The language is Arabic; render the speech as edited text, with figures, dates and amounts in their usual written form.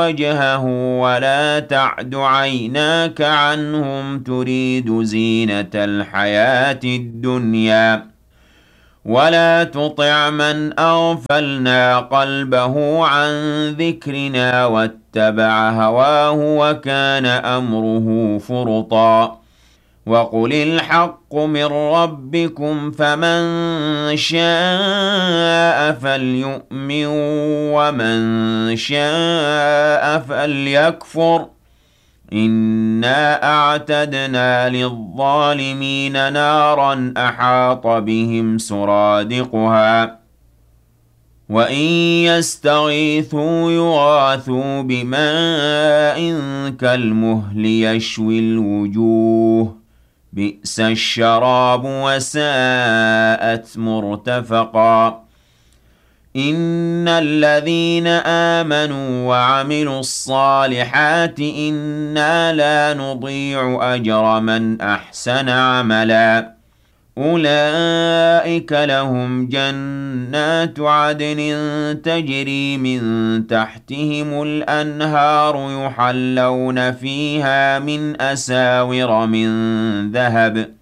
وجهه ولا تعد عيناك عنهم تريد زينة الحياة الدنيا ولا تطع من أغفلنا قلبه عن ذكرنا واتبع هواه وكان أمره فرطا وقل الحق من ربكم فمن شاء فليؤمن ومن شاء فليكفر إنا أعتدنا للظالمين نارا أحاط بهم سرادقها وإن يستغيثوا يغاثوا بماء كالمهل يشوي الوجوه بئس الشراب وساءت مرتفقا إن الذين آمنوا وعملوا الصالحات إنا لا نضيع أجر من أحسن عملا أولئك لهم جنات عدن تجري من تحتهم الأنهار يحلون فيها من أساور من ذهب